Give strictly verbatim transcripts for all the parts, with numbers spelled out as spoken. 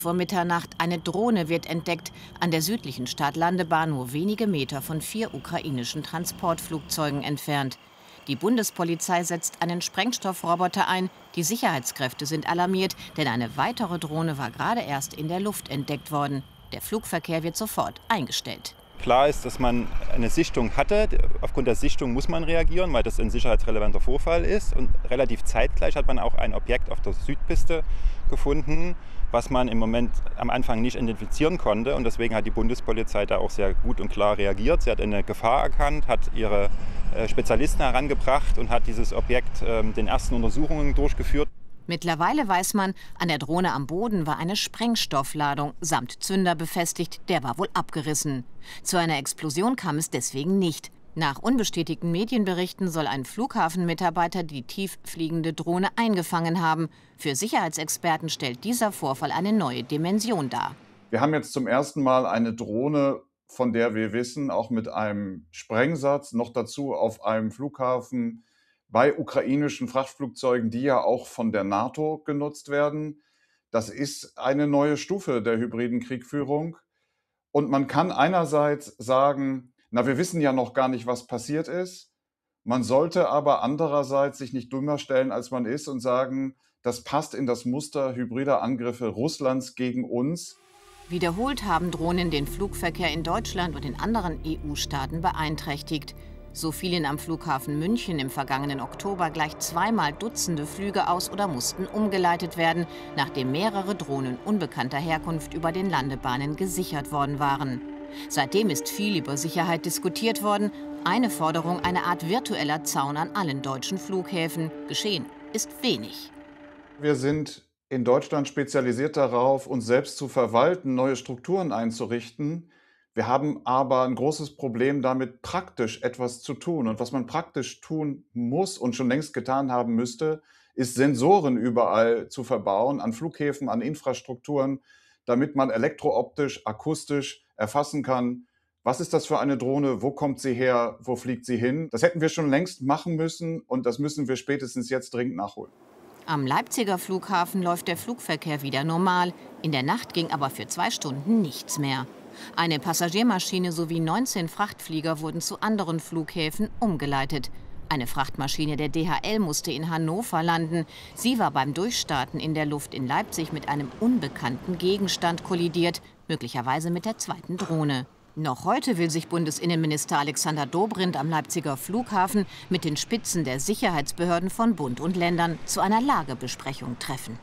Vor Mitternacht eine Drohne wird entdeckt, an der südlichen Start-Landebahn nur wenige Meter von vier ukrainischen Transportflugzeugen entfernt. Die Bundespolizei setzt einen Sprengstoffroboter ein. Die Sicherheitskräfte sind alarmiert, denn eine weitere Drohne war gerade erst in der Luft entdeckt worden. Der Flugverkehr wird sofort eingestellt. Klar ist, dass man eine Sichtung hatte. Aufgrund der Sichtung muss man reagieren, weil das ein sicherheitsrelevanter Vorfall ist. Und relativ zeitgleich hat man auch ein Objekt auf der Südpiste gefunden, was man im Moment am Anfang nicht identifizieren konnte. Und deswegen hat die Bundespolizei da auch sehr gut und klar reagiert. Sie hat eine Gefahr erkannt, hat ihre Spezialisten herangebracht und hat dieses Objekt den ersten Untersuchungen durchgeführt. Mittlerweile weiß man, an der Drohne am Boden war eine Sprengstoffladung samt Zünder befestigt, der war wohl abgerissen. Zu einer Explosion kam es deswegen nicht. Nach unbestätigten Medienberichten soll ein Flughafenmitarbeiter die tieffliegende Drohne eingefangen haben. Für Sicherheitsexperten stellt dieser Vorfall eine neue Dimension dar. Wir haben jetzt zum ersten Mal eine Drohne, von der wir wissen, auch mit einem Sprengsatz, noch dazu auf einem Flughafen bei ukrainischen Frachtflugzeugen, die ja auch von der NATO genutzt werden. Das ist eine neue Stufe der hybriden Kriegführung. Und man kann einerseits sagen, na, wir wissen ja noch gar nicht, was passiert ist. Man sollte aber andererseits sich nicht dümmer stellen, als man ist und sagen, das passt in das Muster hybrider Angriffe Russlands gegen uns. Wiederholt haben Drohnen den Flugverkehr in Deutschland und in anderen E U-Staaten beeinträchtigt. So fielen am Flughafen München im vergangenen Oktober gleich zweimal Dutzende Flüge aus oder mussten umgeleitet werden, nachdem mehrere Drohnen unbekannter Herkunft über den Landebahnen gesichert worden waren. Seitdem ist viel über Sicherheit diskutiert worden. Eine Forderung, eine Art virtueller Zaun an allen deutschen Flughäfen. Geschehen ist wenig. Wir sind in Deutschland spezialisiert darauf, uns selbst zu verwalten, neue Strukturen einzurichten. Wir haben aber ein großes Problem damit, praktisch etwas zu tun. Und was man praktisch tun muss und schon längst getan haben müsste, ist Sensoren überall zu verbauen, an Flughäfen, an Infrastrukturen, damit man elektrooptisch, akustisch erfassen kann, was ist das für eine Drohne, wo kommt sie her, wo fliegt sie hin. Das hätten wir schon längst machen müssen und das müssen wir spätestens jetzt dringend nachholen. Am Leipziger Flughafen läuft der Flugverkehr wieder normal. In der Nacht ging aber für zwei Stunden nichts mehr. Eine Passagiermaschine sowie neunzehn Frachtflieger wurden zu anderen Flughäfen umgeleitet. Eine Frachtmaschine der D H L musste in Hannover landen. Sie war beim Durchstarten in der Luft in Leipzig mit einem unbekannten Gegenstand kollidiert, möglicherweise mit der zweiten Drohne. Noch heute will sich Bundesinnenminister Alexander Dobrindt am Leipziger Flughafen mit den Spitzen der Sicherheitsbehörden von Bund und Ländern zu einer Lagebesprechung treffen.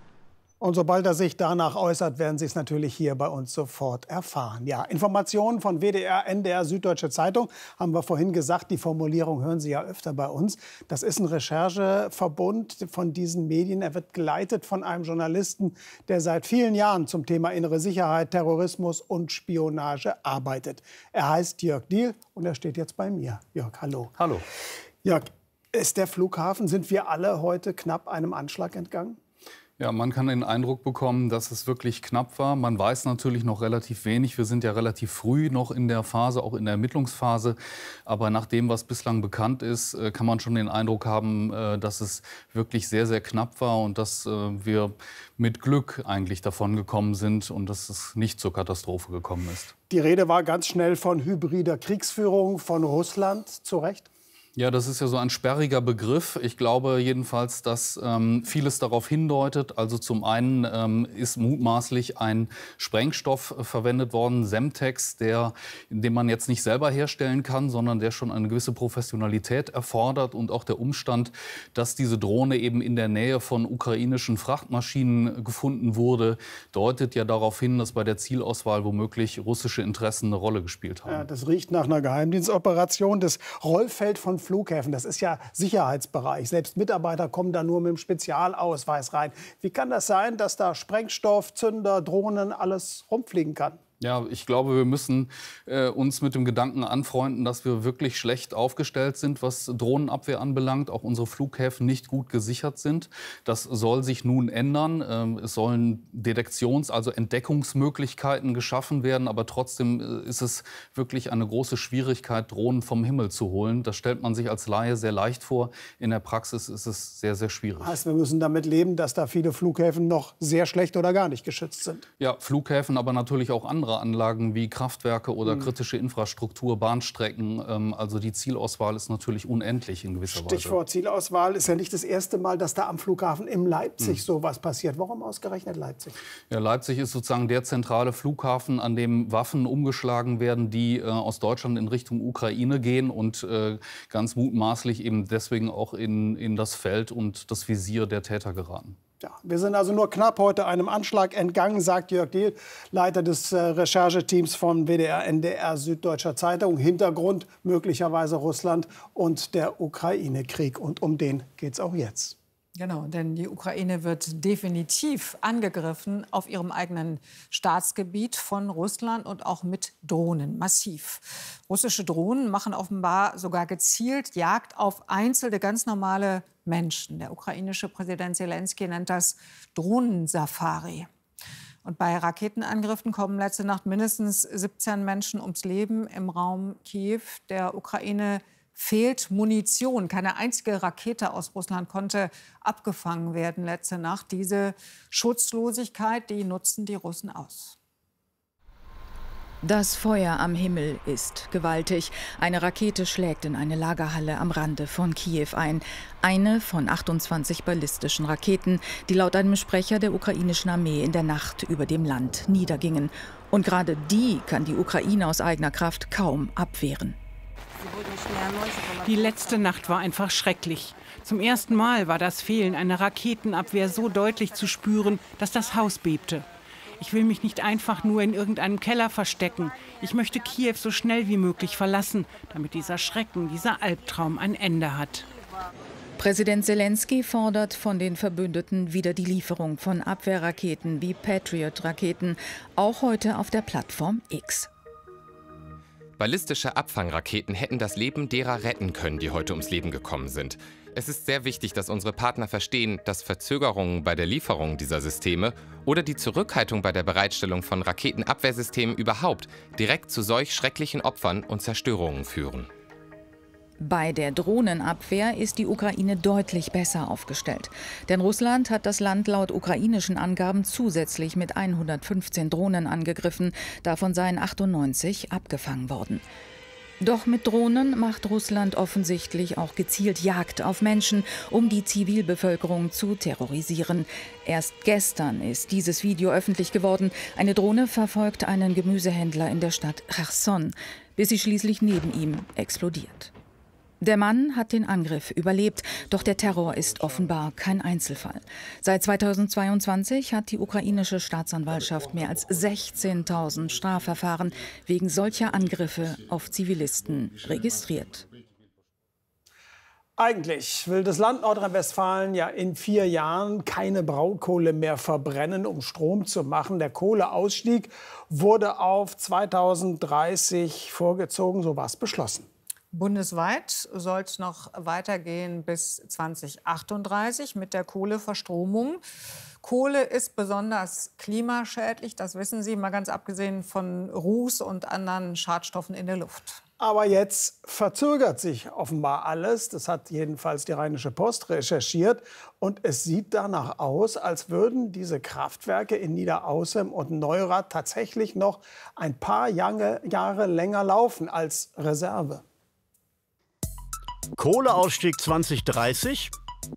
Und sobald er sich danach äußert, werden Sie es natürlich hier bei uns sofort erfahren. Ja, Informationen von W D R, N D R, Süddeutsche Zeitung, haben wir vorhin gesagt. Die Formulierung hören Sie ja öfter bei uns. Das ist ein Rechercheverbund von diesen Medien. Er wird geleitet von einem Journalisten, der seit vielen Jahren zum Thema innere Sicherheit, Terrorismus und Spionage arbeitet. Er heißt Jörg Diehl und er steht jetzt bei mir. Jörg, hallo. Hallo. Jörg, ist der Flughafen, sind wir alle heute knapp einem Anschlag entgangen? Ja, man kann den Eindruck bekommen, dass es wirklich knapp war. Man weiß natürlich noch relativ wenig. Wir sind ja relativ früh noch in der Phase, auch in der Ermittlungsphase. Aber nach dem, was bislang bekannt ist, kann man schon den Eindruck haben, dass es wirklich sehr, sehr knapp war und dass wir mit Glück eigentlich davon gekommen sind und dass es nicht zur Katastrophe gekommen ist. Die Rede war ganz schnell von hybrider Kriegsführung von Russland, zu Recht? Ja, das ist ja so ein sperriger Begriff. Ich glaube jedenfalls, dass ähm, vieles darauf hindeutet. Also zum einen ähm, ist mutmaßlich ein Sprengstoff äh, verwendet worden, Semtex, der, den man jetzt nicht selber herstellen kann, sondern der schon eine gewisse Professionalität erfordert. Und auch der Umstand, dass diese Drohne eben in der Nähe von ukrainischen Frachtmaschinen gefunden wurde, deutet ja darauf hin, dass bei der Zielauswahl womöglich russische Interessen eine Rolle gespielt haben. Ja, das riecht nach einer Geheimdienstoperation. Das Rollfeld von Flughäfen, das ist ja Sicherheitsbereich. Selbst Mitarbeiter kommen da nur mit dem Spezialausweis rein. Wie kann das sein, dass da Sprengstoff, Zünder, Drohnen, alles rumfliegen kann? Ja, ich glaube, wir müssen äh, uns mit dem Gedanken anfreunden, dass wir wirklich schlecht aufgestellt sind, was Drohnenabwehr anbelangt. Auch unsere Flughäfen nicht gut gesichert sind. Das soll sich nun ändern. Ähm, es sollen Detektions-, also Entdeckungsmöglichkeiten geschaffen werden. Aber trotzdem äh, ist es wirklich eine große Schwierigkeit, Drohnen vom Himmel zu holen. Das stellt man sich als Laie sehr leicht vor. In der Praxis ist es sehr, sehr schwierig. Heißt, wir müssen damit leben, dass da viele Flughäfen noch sehr schlecht oder gar nicht geschützt sind. Ja, Flughäfen, aber natürlich auch andere Anlagen wie Kraftwerke oder mhm. kritische Infrastruktur, Bahnstrecken. Ähm, also die Zielauswahl ist natürlich unendlich in gewisser Weise. Stichwort Zielauswahl ist ja nicht das erste Mal, dass da am Flughafen in Leipzig mhm. sowas passiert. Warum ausgerechnet Leipzig? Ja, Leipzig ist sozusagen der zentrale Flughafen, an dem Waffen umgeschlagen werden, die äh, aus Deutschland in Richtung Ukraine gehen und äh, ganz mutmaßlich eben deswegen auch in, in das Feld und das Visier der Täter geraten. Ja, wir sind also nur knapp heute einem Anschlag entgangen, sagt Jörg Diehl, Leiter des äh, Rechercheteams von W D R, N D R, Süddeutscher Zeitung. Hintergrund möglicherweise Russland und der Ukraine-Krieg. Und um den geht es auch jetzt. Genau, denn die Ukraine wird definitiv angegriffen auf ihrem eigenen Staatsgebiet von Russland und auch mit Drohnen, massiv. Russische Drohnen machen offenbar sogar gezielt Jagd auf einzelne, ganz normale Menschen. Der ukrainische Präsident Selenskyj nennt das Drohnensafari. Und bei Raketenangriffen kommen letzte Nacht mindestens siebzehn Menschen ums Leben im Raum Kiew. Der Ukraine fehlt Munition. Keine einzige Rakete aus Russland konnte abgefangen werden letzte Nacht. Diese Schutzlosigkeit, die nutzen die Russen aus. Das Feuer am Himmel ist gewaltig. Eine Rakete schlägt in eine Lagerhalle am Rande von Kiew ein. Eine von achtundzwanzig ballistischen Raketen, die laut einem Sprecher der ukrainischen Armee in der Nacht über dem Land niedergingen. Und gerade die kann die Ukraine aus eigener Kraft kaum abwehren. Die letzte Nacht war einfach schrecklich. Zum ersten Mal war das Fehlen einer Raketenabwehr so deutlich zu spüren, dass das Haus bebte. Ich will mich nicht einfach nur in irgendeinem Keller verstecken. Ich möchte Kiew so schnell wie möglich verlassen, damit dieser Schrecken, dieser Albtraum ein Ende hat. Präsident Selenskyj fordert von den Verbündeten wieder die Lieferung von Abwehrraketen wie Patriot-Raketen, auch heute auf der Plattform X. Ballistische Abfangraketen hätten das Leben derer retten können, die heute ums Leben gekommen sind. Es ist sehr wichtig, dass unsere Partner verstehen, dass Verzögerungen bei der Lieferung dieser Systeme oder die Zurückhaltung bei der Bereitstellung von Raketenabwehrsystemen überhaupt direkt zu solch schrecklichen Opfern und Zerstörungen führen. Bei der Drohnenabwehr ist die Ukraine deutlich besser aufgestellt. Denn Russland hat das Land laut ukrainischen Angaben zusätzlich mit hundertfünfzehn Drohnen angegriffen. Davon seien achtundneunzig abgefangen worden. Doch mit Drohnen macht Russland offensichtlich auch gezielt Jagd auf Menschen, um die Zivilbevölkerung zu terrorisieren. Erst gestern ist dieses Video öffentlich geworden. Eine Drohne verfolgt einen Gemüsehändler in der Stadt Cherson, bis sie schließlich neben ihm explodiert. Der Mann hat den Angriff überlebt, doch der Terror ist offenbar kein Einzelfall. Seit zweitausendzweiundzwanzig hat die ukrainische Staatsanwaltschaft mehr als sechzehntausend Strafverfahren wegen solcher Angriffe auf Zivilisten registriert. Eigentlich will das Land Nordrhein-Westfalen ja in vier Jahren keine Braunkohle mehr verbrennen, um Strom zu machen. Der Kohleausstieg wurde auf zweitausenddreißig vorgezogen, so war es beschlossen. Bundesweit soll es noch weitergehen bis zweitausendachtunddreißig mit der Kohleverstromung. Kohle ist besonders klimaschädlich, das wissen Sie, mal ganz abgesehen von Ruß und anderen Schadstoffen in der Luft. Aber jetzt verzögert sich offenbar alles. Das hat jedenfalls die Rheinische Post recherchiert. Und es sieht danach aus, als würden diese Kraftwerke in Niederaußem und Neurath tatsächlich noch ein paar Jahre länger laufen als Reserve. Kohleausstieg zweitausenddreißig?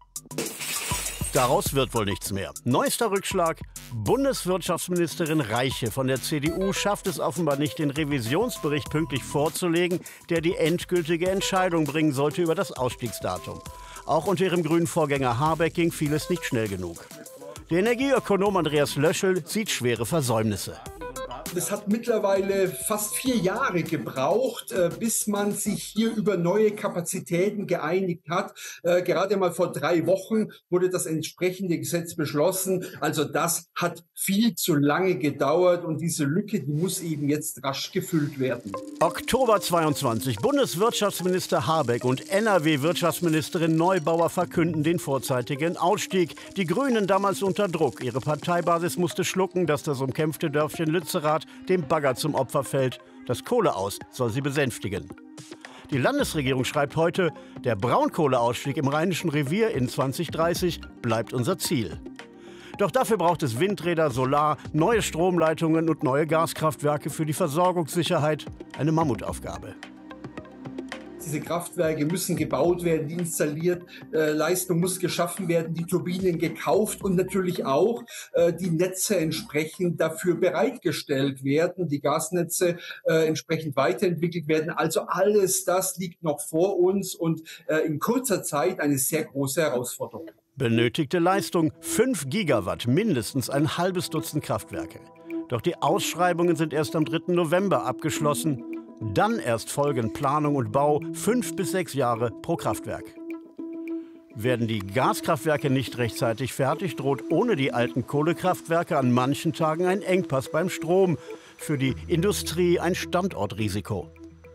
Daraus wird wohl nichts mehr. Neuester Rückschlag. Bundeswirtschaftsministerin Reiche von der C D U schafft es offenbar nicht, den Revisionsbericht pünktlich vorzulegen, der die endgültige Entscheidung bringen sollte über das Ausstiegsdatum. Auch unter ihrem grünen Vorgänger Habeck ging vieles nicht schnell genug. Der Energieökonom Andreas Löschel sieht schwere Versäumnisse. Es hat mittlerweile fast vier Jahre gebraucht, bis man sich hier über neue Kapazitäten geeinigt hat. Gerade mal vor drei Wochen wurde das entsprechende Gesetz beschlossen. Also das hat viel zu lange gedauert und diese Lücke, die muss eben jetzt rasch gefüllt werden. Oktober zweiundzwanzig. Bundeswirtschaftsminister Habeck und N R W-Wirtschaftsministerin Neubauer verkünden den vorzeitigen Ausstieg. Die Grünen damals unter Druck. Ihre Parteibasis musste schlucken, dass das umkämpfte Dörfchen Lützerath dem Bagger zum Opfer fällt. Das Kohleaus soll sie besänftigen. Die Landesregierung schreibt heute, der Braunkohleausstieg im Rheinischen Revier in zwanzig dreißig bleibt unser Ziel. Doch dafür braucht es Windräder, Solar, neue Stromleitungen und neue Gaskraftwerke für die Versorgungssicherheit. Eine Mammutaufgabe. Diese Kraftwerke müssen gebaut werden, die installiert, äh, Leistung muss geschaffen werden, die Turbinen gekauft und natürlich auch äh, die Netze entsprechend dafür bereitgestellt werden, die Gasnetze äh, entsprechend weiterentwickelt werden. Also alles das liegt noch vor uns und äh, in kurzer Zeit eine sehr große Herausforderung. Benötigte Leistung fünf Gigawatt, mindestens ein halbes Dutzend Kraftwerke. Doch die Ausschreibungen sind erst am dritten November abgeschlossen. Dann erst folgen Planung und Bau fünf bis sechs Jahre pro Kraftwerk. Werden die Gaskraftwerke nicht rechtzeitig fertig, droht ohne die alten Kohlekraftwerke an manchen Tagen ein Engpass beim Strom. Für die Industrie ein Standortrisiko.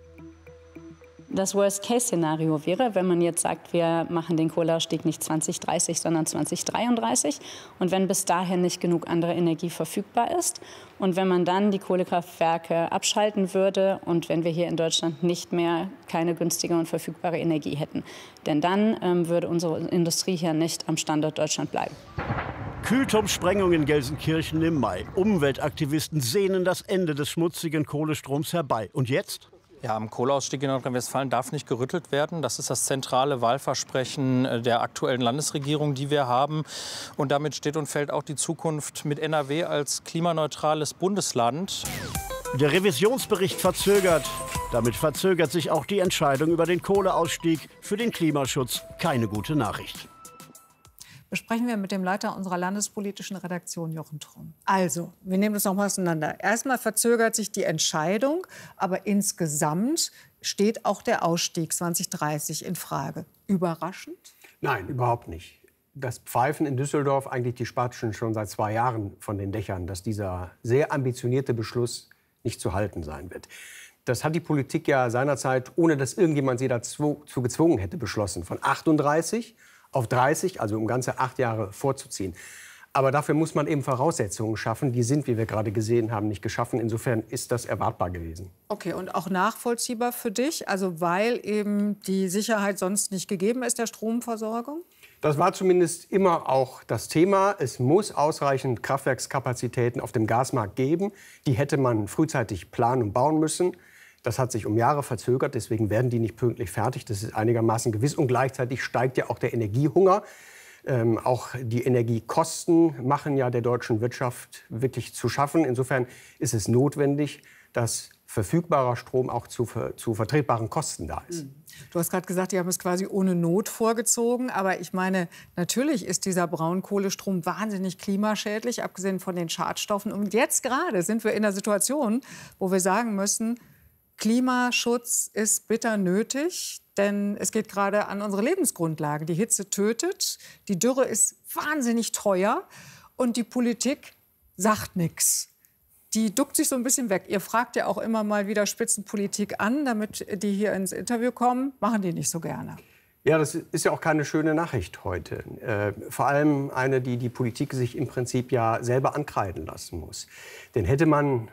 Das Worst-Case-Szenario wäre, wenn man jetzt sagt, wir machen den Kohleausstieg nicht zwanzig dreißig, sondern zwanzig dreiunddreißig. Und wenn bis dahin nicht genug andere Energie verfügbar ist und wenn man dann die Kohlekraftwerke abschalten würde und wenn wir hier in Deutschland nicht mehr keine günstige und verfügbare Energie hätten. Denn dann ähm, würde unsere Industrie hier nicht am Standort Deutschland bleiben. Kühlturmsprengung in Gelsenkirchen im Mai. Umweltaktivisten sehnen das Ende des schmutzigen Kohlestroms herbei. Und jetzt? Ja, am Kohleausstieg in Nordrhein-Westfalen darf nicht gerüttelt werden. Das ist das zentrale Wahlversprechen der aktuellen Landesregierung, die wir haben. Und damit steht und fällt auch die Zukunft mit N R W als klimaneutrales Bundesland. Der Revisionsbericht verzögert. Damit verzögert sich auch die Entscheidung über den Kohleausstieg. Für den Klimaschutz keine gute Nachricht. Besprechen wir mit dem Leiter unserer landespolitischen Redaktion, Jochen Throm. Also, wir nehmen das noch mal auseinander. Erstmal verzögert sich die Entscheidung, aber insgesamt steht auch der Ausstieg zwanzig dreißig in Frage. Überraschend? Nein, überhaupt nicht. Das Pfeifen in Düsseldorf, eigentlich die Spatschen schon seit zwei Jahren von den Dächern, dass dieser sehr ambitionierte Beschluss nicht zu halten sein wird. Das hat die Politik ja seinerzeit, ohne dass irgendjemand sie dazu gezwungen hätte, beschlossen. Von achtunddreißig auf dreißig, also um ganze acht Jahre vorzuziehen. Aber dafür muss man eben Voraussetzungen schaffen. Die sind, wie wir gerade gesehen haben, nicht geschaffen. Insofern ist das erwartbar gewesen. Okay, und auch nachvollziehbar für dich? Also weil eben die Sicherheit sonst nicht gegeben ist, der Stromversorgung? Das war zumindest immer auch das Thema. Es muss ausreichend Kraftwerkskapazitäten auf dem Gasmarkt geben. Die hätte man frühzeitig planen und bauen müssen. Das hat sich um Jahre verzögert, deswegen werden die nicht pünktlich fertig. Das ist einigermaßen gewiss. Und gleichzeitig steigt ja auch der Energiehunger. Ähm, auch die Energiekosten machen ja der deutschen Wirtschaft wirklich zu schaffen. Insofern ist es notwendig, dass verfügbarer Strom auch zu, zu vertretbaren Kosten da ist. Du hast gerade gesagt, die haben es quasi ohne Not vorgezogen. Aber ich meine, natürlich ist dieser Braunkohlestrom wahnsinnig klimaschädlich, abgesehen von den Schadstoffen. Und jetzt gerade sind wir in einer Situation, wo wir sagen müssen, Klimaschutz ist bitter nötig, denn es geht gerade an unsere Lebensgrundlagen. Die Hitze tötet, die Dürre ist wahnsinnig teuer und die Politik sagt nichts. Die duckt sich so ein bisschen weg. Ihr fragt ja auch immer mal wieder Spitzenpolitik an, damit die hier ins Interview kommen. Machen die nicht so gerne. Ja, das ist ja auch keine schöne Nachricht heute. Äh, vor allem eine, die die Politik sich im Prinzip ja selber ankreiden lassen muss. Denn hätte man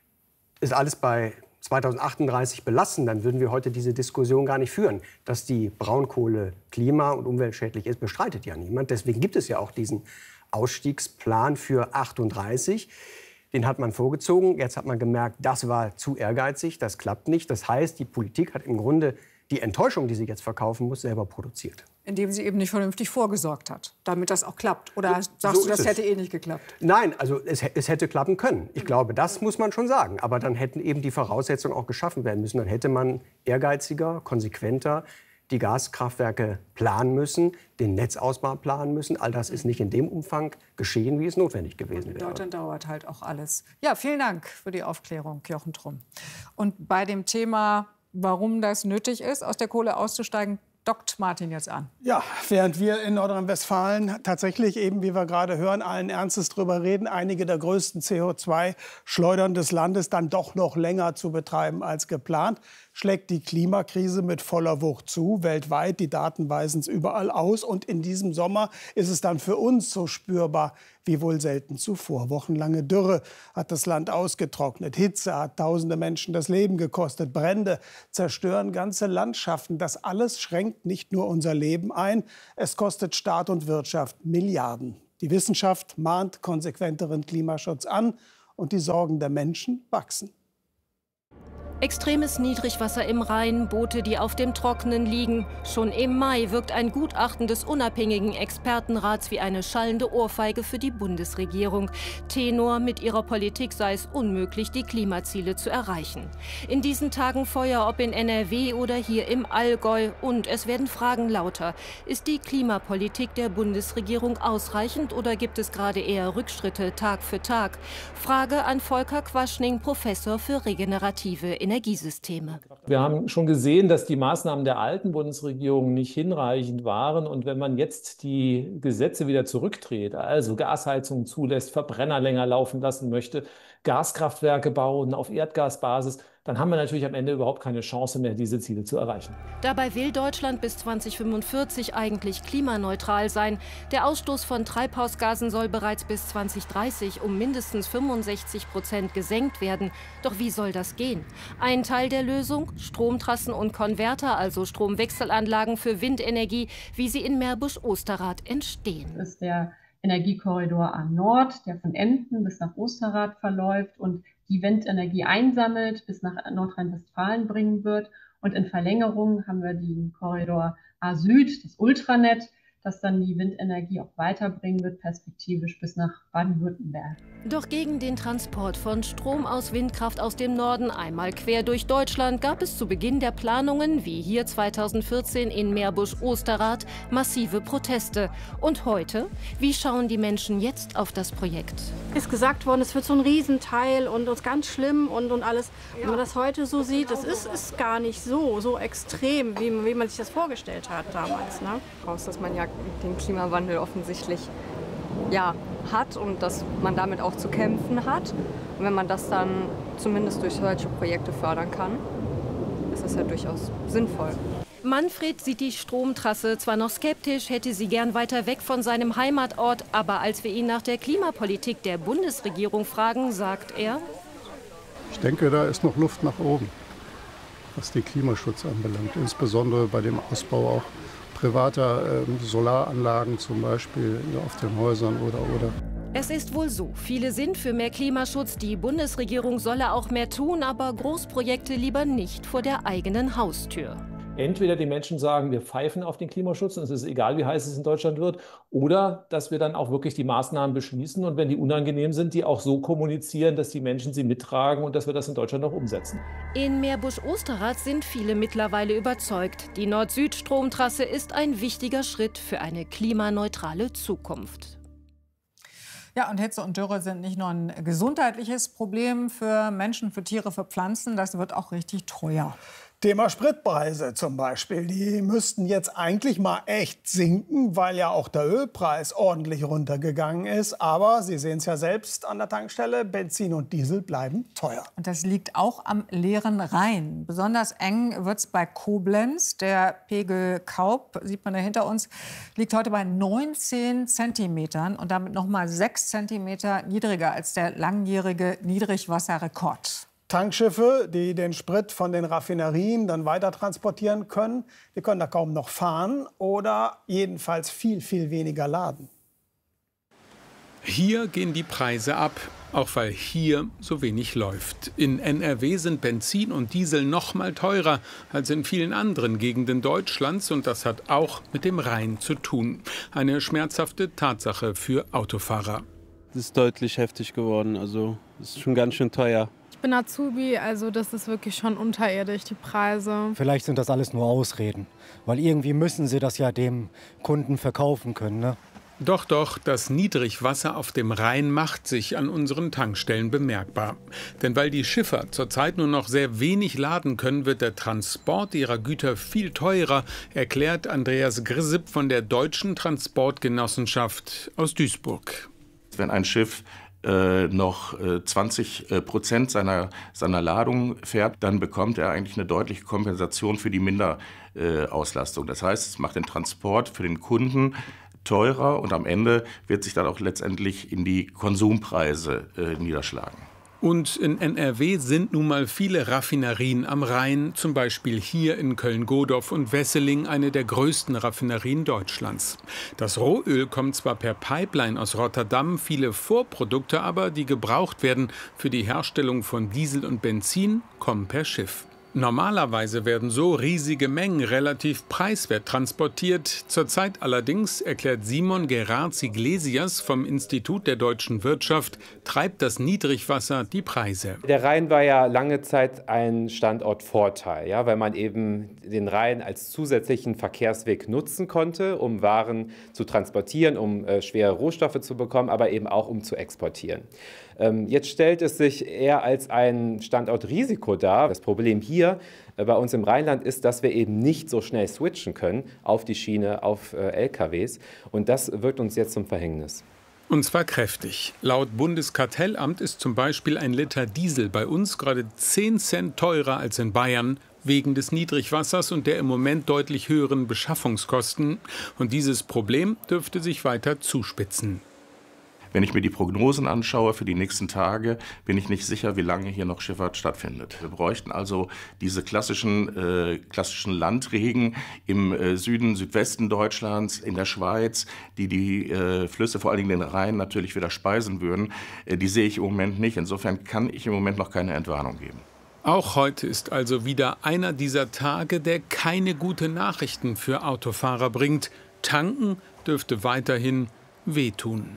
es alles bei zweitausendachtunddreißig belassen, dann würden wir heute diese Diskussion gar nicht führen. Dass die Braunkohle klima- und umweltschädlich ist, bestreitet ja niemand. Deswegen gibt es ja auch diesen Ausstiegsplan für achtunddreißig. Den hat man vorgezogen. Jetzt hat man gemerkt, das war zu ehrgeizig, das klappt nicht. Das heißt, die Politik hat im Grunde die Enttäuschung, die sie jetzt verkaufen muss, selber produziert. Indem sie eben nicht vernünftig vorgesorgt hat, damit das auch klappt. Oder sagst so du, das es. hätte eh nicht geklappt? Nein, also es, es hätte klappen können. Ich glaube, das muss man schon sagen. Aber dann hätten eben die Voraussetzungen auch geschaffen werden müssen. Dann hätte man ehrgeiziger, konsequenter die Gaskraftwerke planen müssen, den Netzausbau planen müssen. All das ist nicht in dem Umfang geschehen, wie es notwendig gewesen wäre. In Deutschland dauert halt auch alles. Ja, vielen Dank für die Aufklärung, Jochen Trumm. Und bei dem Thema, warum das nötig ist, aus der Kohle auszusteigen, dockt Martin jetzt an. Ja, während wir in Nordrhein-Westfalen tatsächlich eben, wie wir gerade hören, allen Ernstes drüber reden, einige der größten C O zwei Schleudern des Landes dann doch noch länger zu betreiben als geplant, schlägt die Klimakrise mit voller Wucht zu. Weltweit, die Daten weisen es überall aus. Und in diesem Sommer ist es dann für uns so spürbar wie wohl selten zuvor. Wochenlange Dürre hat das Land ausgetrocknet. Hitze hat tausende Menschen das Leben gekostet. Brände zerstören ganze Landschaften. Das alles schränkt nicht nur unser Leben ein. Es kostet Staat und Wirtschaft Milliarden. Die Wissenschaft mahnt konsequenteren Klimaschutz an. Und die Sorgen der Menschen wachsen. Extremes Niedrigwasser im Rhein, Boote, die auf dem Trockenen liegen. Schon im Mai wirkt ein Gutachten des unabhängigen Expertenrats wie eine schallende Ohrfeige für die Bundesregierung. Tenor: mit ihrer Politik sei es unmöglich, die Klimaziele zu erreichen. In diesen Tagen Feuer, ob in N R W oder hier im Allgäu. Und es werden Fragen lauter. Ist die Klimapolitik der Bundesregierung ausreichend oder gibt es gerade eher Rückschritte Tag für Tag? Frage an Volker Quaschning, Professor für regenerative Energie. Energiesysteme. Wir haben schon gesehen, dass die Maßnahmen der alten Bundesregierung nicht hinreichend waren. Und wenn man jetzt die Gesetze wieder zurückdreht, also Gasheizung zulässt, Verbrenner länger laufen lassen möchte, Gaskraftwerke bauen auf Erdgasbasis, dann haben wir natürlich am Ende überhaupt keine Chance mehr, diese Ziele zu erreichen. Dabei will Deutschland bis zweitausendfünfundvierzig eigentlich klimaneutral sein. Der Ausstoß von Treibhausgasen soll bereits bis zweitausenddreißig um mindestens fünfundsechzig Prozent gesenkt werden. Doch wie soll das gehen? Ein Teil der Lösung: Stromtrassen und Konverter, also Stromwechselanlagen für Windenergie, wie sie in Meerbusch-Osterrath entstehen. Das ist der Energiekorridor A Nord, der von Emden bis nach Osterrath verläuft und die Windenergie einsammelt, bis nach Nordrhein-Westfalen bringen wird. Und in Verlängerung haben wir den Korridor A Süd, das Ultranet, das dann die Windenergie auch weiterbringen wird, perspektivisch bis nach Baden-Württemberg. Doch gegen den Transport von Strom aus Windkraft aus dem Norden einmal quer durch Deutschland gab es zu Beginn der Planungen, wie hier zweitausendvierzehn in Meerbusch-Osterrath, massive Proteste. Und heute? Wie schauen die Menschen jetzt auf das Projekt? Ist gesagt worden, es wird so ein Riesenteil und uns ganz schlimm und, und alles. Wenn man das heute so sieht, es ist, ist gar nicht so, so extrem, wie, wie man sich das vorgestellt hat damals. Ne? Raus, dass man ja den Klimawandel offensichtlich ja, hat und dass man damit auch zu kämpfen hat. Und wenn man das dann zumindest durch solche Projekte fördern kann, ist das ja durchaus sinnvoll. Manfred sieht die Stromtrasse zwar noch skeptisch, hätte sie gern weiter weg von seinem Heimatort, aber als wir ihn nach der Klimapolitik der Bundesregierung fragen, sagt er: Ich denke, da ist noch Luft nach oben, was den Klimaschutz anbelangt, insbesondere bei dem Ausbau auch privater äh, Solaranlagen zum Beispiel auf den Häusern oder oder. Es ist wohl so, viele sind für mehr Klimaschutz, die Bundesregierung solle auch mehr tun, aber Großprojekte lieber nicht vor der eigenen Haustür. Entweder die Menschen sagen, wir pfeifen auf den Klimaschutz und es ist egal, wie heiß es in Deutschland wird, oder dass wir dann auch wirklich die Maßnahmen beschließen und wenn die unangenehm sind, die auch so kommunizieren, dass die Menschen sie mittragen und dass wir das in Deutschland auch umsetzen. In Meerbusch-Osterrath sind viele mittlerweile überzeugt. Die Nord-Süd-Stromtrasse ist ein wichtiger Schritt für eine klimaneutrale Zukunft. Ja, und Hitze und Dürre sind nicht nur ein gesundheitliches Problem für Menschen, für Tiere, für Pflanzen, das wird auch richtig teuer. Thema Spritpreise zum Beispiel, die müssten jetzt eigentlich mal echt sinken, weil ja auch der Ölpreis ordentlich runtergegangen ist. Aber Sie sehen es ja selbst an der Tankstelle, Benzin und Diesel bleiben teuer. Und das liegt auch am leeren Rhein. Besonders eng wird es bei Koblenz. Der Pegel Kaub, sieht man da hinter uns, liegt heute bei neunzehn Zentimetern und damit noch mal sechs Zentimeter niedriger als der langjährige Niedrigwasserrekord. Tankschiffe, die den Sprit von den Raffinerien dann weiter transportieren können, die können da kaum noch fahren oder jedenfalls viel, viel weniger laden. Hier gehen die Preise ab, auch weil hier so wenig läuft. In N R W sind Benzin und Diesel noch mal teurer als in vielen anderen Gegenden Deutschlands und das hat auch mit dem Rhein zu tun. Eine schmerzhafte Tatsache für Autofahrer. Das ist deutlich heftig geworden, also es ist schon ganz schön teuer. bin Azubi, also das ist wirklich schon unterirdisch, die Preise. Vielleicht sind das alles nur Ausreden, weil irgendwie müssen sie das ja dem Kunden verkaufen können, ne? Doch, doch, das Niedrigwasser auf dem Rhein macht sich an unseren Tankstellen bemerkbar. Denn weil die Schiffer zurzeit nur noch sehr wenig laden können, wird der Transport ihrer Güter viel teurer, erklärt Andreas Grissip von der Deutschen Transportgenossenschaft aus Duisburg. Wenn ein Schiff äh, noch äh, zwanzig Prozent seiner, seiner Ladung fährt, dann bekommt er eigentlich eine deutliche Kompensation für die Minderauslastung. Das heißt, es macht den Transport für den Kunden teurer und am Ende wird sich dann auch letztendlich in die Konsumpreise äh, niederschlagen. Und in N R W sind nun mal viele Raffinerien am Rhein, zum Beispiel hier in Köln-Godorf und Wesseling, eine der größten Raffinerien Deutschlands. Das Rohöl kommt zwar per Pipeline aus Rotterdam, viele Vorprodukte aber, die gebraucht werden für die Herstellung von Diesel und Benzin, kommen per Schiff. Normalerweise werden so riesige Mengen relativ preiswert transportiert. Zurzeit allerdings, erklärt Simon Gerards-Iglesias vom Institut der deutschen Wirtschaft, treibt das Niedrigwasser die Preise. Der Rhein war ja lange Zeit ein Standortvorteil, ja, weil man eben den Rhein als zusätzlichen Verkehrsweg nutzen konnte, um Waren zu transportieren, um äh, schwere Rohstoffe zu bekommen, aber eben auch um zu exportieren. Ähm, jetzt stellt es sich eher als ein Standortrisiko dar. Das Problem hier äh, bei uns im Rheinland ist, dass wir eben nicht so schnell switchen können auf die Schiene, auf äh, L K Ws. Und das wird uns jetzt zum Verhängnis. Und zwar kräftig. Laut Bundeskartellamt ist zum Beispiel ein Liter Diesel bei uns gerade zehn Cent teurer als in Bayern, wegen des Niedrigwassers und der im Moment deutlich höheren Beschaffungskosten. Und dieses Problem dürfte sich weiter zuspitzen. Wenn ich mir die Prognosen anschaue für die nächsten Tage, bin ich nicht sicher, wie lange hier noch Schifffahrt stattfindet. Wir bräuchten also diese klassischen, äh, klassischen Landregen im äh, Süden, Südwesten Deutschlands, in der Schweiz, die die äh, Flüsse, vor allen Dingen den Rhein, natürlich wieder speisen würden. Äh, die sehe ich im Moment nicht. Insofern kann ich im Moment noch keine Entwarnung geben. Auch heute ist also wieder einer dieser Tage, der keine guten Nachrichten für Autofahrer bringt. Tanken dürfte weiterhin wehtun.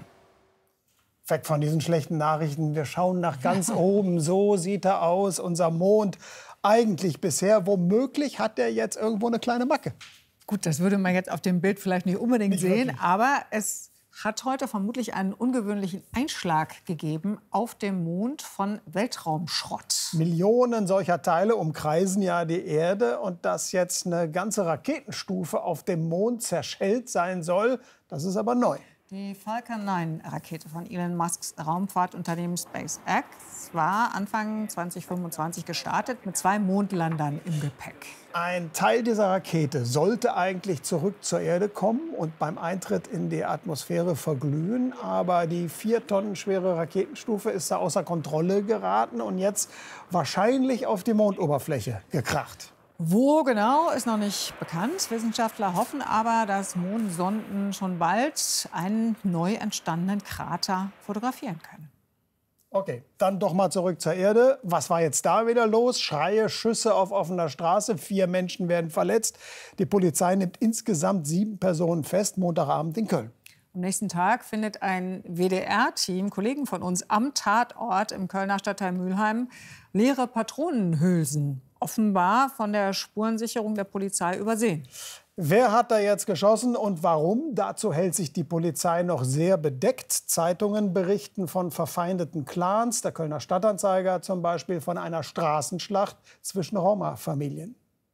Weg von diesen schlechten Nachrichten. Wir schauen nach ganz oben. So sieht er aus, unser Mond. Eigentlich bisher, womöglich hat er jetzt irgendwo eine kleine Macke. Gut, das würde man jetzt auf dem Bild vielleicht nicht unbedingt Nicht sehen, wirklich. aber es hat heute vermutlich einen ungewöhnlichen Einschlag gegeben auf dem Mond von Weltraumschrott. Millionen solcher Teile umkreisen ja die Erde. Und dass jetzt eine ganze Raketenstufe auf dem Mond zerschellt sein soll, das ist aber neu. Die Falcon neun Rakete von Elon Musks Raumfahrtunternehmen SpaceX war Anfang zweitausendfünfundzwanzig gestartet mit zwei Mondlandern im Gepäck. Ein Teil dieser Rakete sollte eigentlich zurück zur Erde kommen und beim Eintritt in die Atmosphäre verglühen. Aber die vier Tonnen schwere Raketenstufe ist da außer Kontrolle geraten und jetzt wahrscheinlich auf die Mondoberfläche gekracht. Wo genau, ist noch nicht bekannt. Wissenschaftler hoffen aber, dass Mondsonden schon bald einen neu entstandenen Krater fotografieren können. Okay, dann doch mal zurück zur Erde. Was war jetzt da wieder los? Schreie, Schüsse auf offener Straße. Vier Menschen werden verletzt. Die Polizei nimmt insgesamt sieben Personen fest, Montagabend in Köln. Am nächsten Tag findet ein W D R-Team, Kollegen von uns, am Tatort im Kölner Stadtteil Mülheim leere Patronenhülsen. Offenbar von der Spurensicherung der Polizei übersehen. Wer hat da jetzt geschossen und warum? Dazu hält sich die Polizei noch sehr bedeckt. Zeitungen berichten von verfeindeten Clans. Der Kölner Stadtanzeiger zum Beispiel von einer Straßenschlacht zwischen Roma-Familien.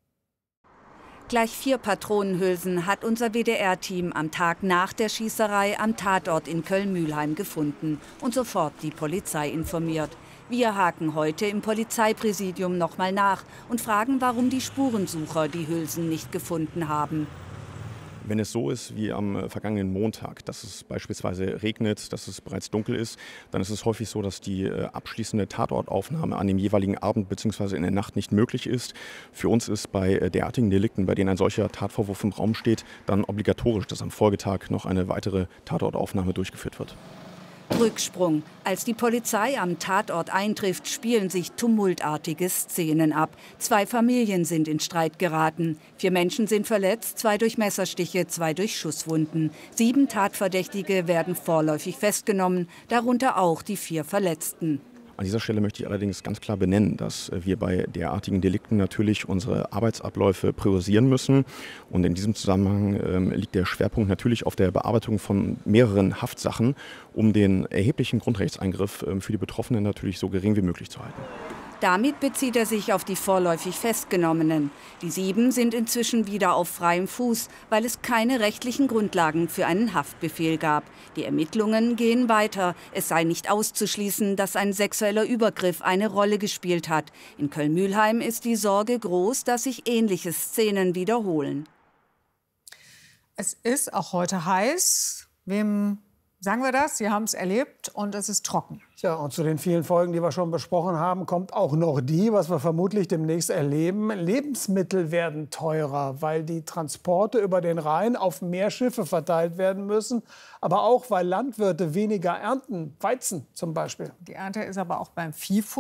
Gleich vier Patronenhülsen hat unser W D R-Team am Tag nach der Schießerei am Tatort in Köln-Mülheim gefunden und sofort die Polizei informiert. Wir haken heute im Polizeipräsidium noch mal nach und fragen, warum die Spurensucher die Hülsen nicht gefunden haben. Wenn es so ist wie am vergangenen Montag, dass es beispielsweise regnet, dass es bereits dunkel ist, dann ist es häufig so, dass die abschließende Tatortaufnahme an dem jeweiligen Abend bzw. in der Nacht nicht möglich ist. Für uns ist bei derartigen Delikten, bei denen ein solcher Tatvorwurf im Raum steht, dann obligatorisch, dass am Folgetag noch eine weitere Tatortaufnahme durchgeführt wird. Rücksprung. Als die Polizei am Tatort eintrifft, spielen sich tumultartige Szenen ab. Zwei Familien sind in Streit geraten. Vier Menschen sind verletzt, zwei durch Messerstiche, zwei durch Schusswunden. Sieben Tatverdächtige werden vorläufig festgenommen, darunter auch die vier Verletzten. An dieser Stelle möchte ich allerdings ganz klar benennen, dass wir bei derartigen Delikten natürlich unsere Arbeitsabläufe priorisieren müssen. Und in diesem Zusammenhang ähm, liegt der Schwerpunkt natürlich auf der Bearbeitung von mehreren Haftsachen, um den erheblichen Grundrechtseingriff ähm, für die Betroffenen natürlich so gering wie möglich zu halten. Damit bezieht er sich auf die vorläufig Festgenommenen. Die sieben sind inzwischen wieder auf freiem Fuß, weil es keine rechtlichen Grundlagen für einen Haftbefehl gab. Die Ermittlungen gehen weiter. Es sei nicht auszuschließen, dass ein sexueller Übergriff eine Rolle gespielt hat. In Köln-Mülheim ist die Sorge groß, dass sich ähnliche Szenen wiederholen. Es ist auch heute heiß. Wem sagen wir das? Sie haben es erlebt und es ist trocken. Ja, und zu den vielen Folgen, die wir schon besprochen haben, kommt auch noch die, was wir vermutlich demnächst erleben. Lebensmittel werden teurer, weil die Transporte über den Rhein auf mehr Schiffe verteilt werden müssen. Aber auch, weil Landwirte weniger ernten, Weizen zum Beispiel. Die Ernte ist aber auch beim Viehfutter